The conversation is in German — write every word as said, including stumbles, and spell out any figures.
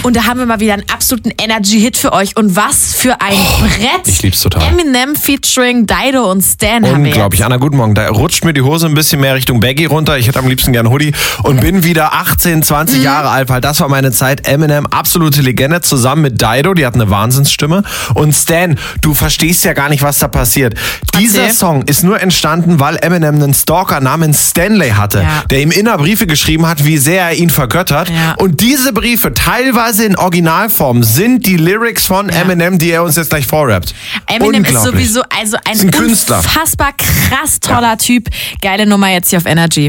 Und da haben wir mal wieder einen absoluten Energy-Hit für euch. Und was für ein oh, Brett. Ich lieb's total. Eminem featuring Dido und Stan haben wir jetzt. Unglaublich. Anna, guten Morgen. Da rutscht mir die Hose ein bisschen mehr Richtung Baggy runter. Ich hätte am liebsten gern Hoodie. Und bin wieder achtzehn, zwanzig mhm. Jahre alt, weil das war meine Zeit. Eminem, absolute Legende, zusammen mit Dido. Die hat eine Wahnsinnsstimme. Und Stan, du verstehst ja gar nicht, was da passiert. Erzähl. Dieser Song ist nur entstanden, weil Eminem einen Stalker namens Stanley hatte, ja. der ihm immer Briefe geschrieben hat, wie sehr er ihn vergöttert. Ja. Und diese Briefe, teilweise in Originalform, sind die Lyrics von ja. Eminem, die er uns jetzt gleich vorrappt. Eminem ist sowieso also ein, ist ein Künstler. Unfassbar krass toller ja. Typ. Geile Nummer jetzt hier auf Energy.